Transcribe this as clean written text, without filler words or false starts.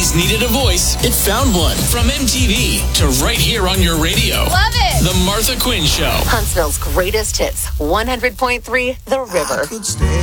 always needed a voice, it found one. From MTV to right here on your radio. Love it. The Martha Quinn Show. Huntsville's greatest hits, 100.3 The River.